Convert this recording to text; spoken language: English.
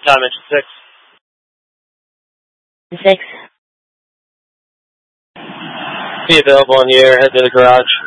time, engine 6. 6. Be available on the air, head to the garage.